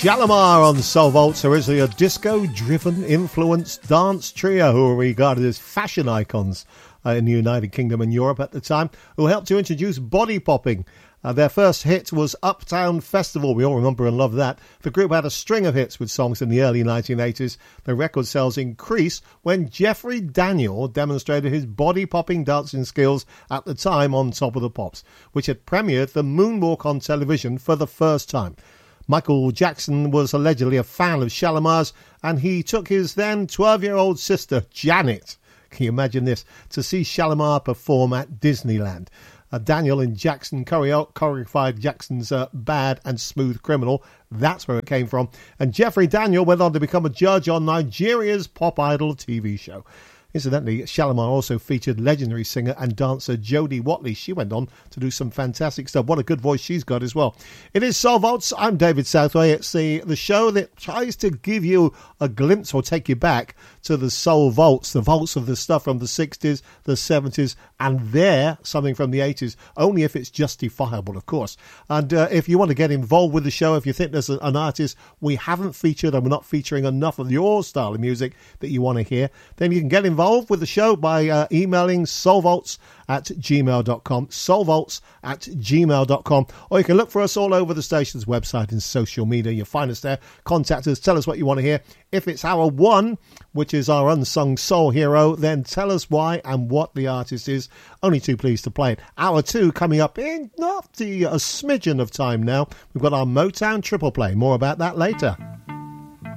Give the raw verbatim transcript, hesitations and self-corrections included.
Shalamar on Soul Vaults, originally a disco-driven influenced dance trio who were regarded as fashion icons uh, in the United Kingdom and Europe at the time, who helped to introduce body popping. Uh, their first hit was Uptown Festival. We all remember and love that. The group had a string of hits with songs in the early nineteen eighties. The record sales increased when Jeffrey Daniel demonstrated his body-popping dancing skills at the time on Top of the Pops, which had premiered the moonwalk on television for the first time. Michael Jackson was allegedly a fan of Shalamar's, and he took his then twelve-year-old sister, Janet, can you imagine this, to see Shalamar perform at Disneyland. Uh, Daniel and Jackson choreo- choreographed Jackson's uh, Bad and Smooth Criminal. That's where it came from. And Jeffrey Daniel went on to become a judge on Nigeria's Pop Idol T V show. Incidentally, Shalamar also featured legendary singer and dancer Jodie Watley. She went on to do some fantastic stuff. What a good voice she's got as well. It is Soul Vaults. I'm David Southway. It's the, the show that tries to give you a glimpse or take you back to the Soul Vaults, the vaults of the stuff from the sixties, the seventies, and there, something from the eighties, only if it's justifiable, of course. And uh, if you want to get involved with the show, if you think there's an artist we haven't featured and we're not featuring enough of your style of music that you want to hear, then you can get involved with the show by uh, emailing soulvaults at gmail dot com, soulvaults at gmail dot com, or you can look for us all over the station's website and social media. You'll find us there. Contact us, tell us what you want to hear. If it's hour one, which is our unsung soul hero, then tell us why and what the artist is. Only too pleased to play it. Hour two coming up in not the, a smidgen of time now. We've got our Motown triple play. More about that later.